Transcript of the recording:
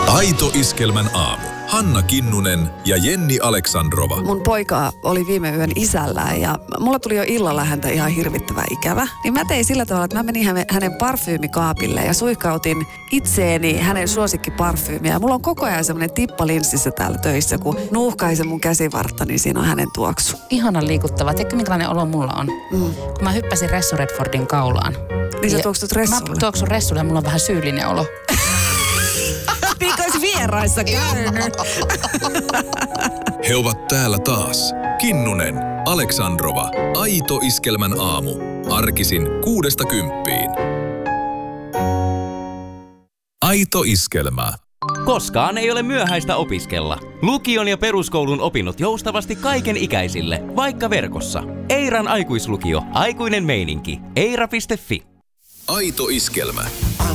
Aito Iskelmän aamu. Hanna Kinnunen ja Jenni Aleksandrova. Mun poika oli viime yön isällään ja mulla tuli jo illalla häntä ihan hirvittävä ikävä. Niin mä tein sillä tavalla, että mä menin hänen parfyymikaapille ja suihkautin itseeni hänen suosikkiparfyymiä. Ja mulla on koko ajan semmoinen tippa linssissä täällä töissä, kun nuuhkaisen mun käsivartta, niin siinä on hänen tuoksu. Ihanan liikuttava. Tiedätkö, minkälainen olo mulla on? Kun mä hyppäsin Ressu Redfordin kaulaan. Niin sä tuoksut Ressulle? Mä tuoksun Ressulle ja mulla on vähän syyllinen olo. Niin kuin vieraissa käynyt. He ovat täällä taas. Kinnunen, Aleksandrova, Aito Iskelmän aamu. Arkisin 6–10. Aito Iskelmä. Koskaan ei ole myöhäistä opiskella. Lukion ja peruskoulun opinnot joustavasti kaiken ikäisille, vaikka verkossa. Eiran aikuislukio, aikuinen meininki. Eira.fi. Aito Iskelmä.